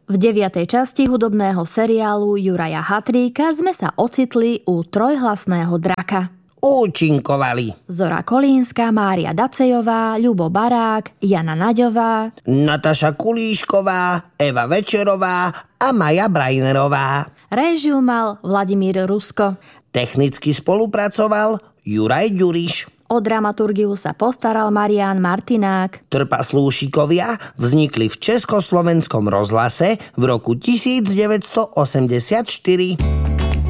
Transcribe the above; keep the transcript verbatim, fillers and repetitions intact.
V deviatej časti hudobného seriálu Juraja Hatríka sme sa ocitli u trojhlasného draka. Účinkovali Zora Kolínska, Mária Dacejová, Ľubo Barák, Jana Naďová, Nataša Kulíšková, Eva Večerová a Maja Brajnerová. Réžiu mal Vladimír Rusko. Technicky spolupracoval Juraj Ďuriš. O dramaturgiu sa postaral Marián Martinák. Trpaslúšikovia vznikli v Československom rozhlase v roku devätnásť osemdesiatštyri.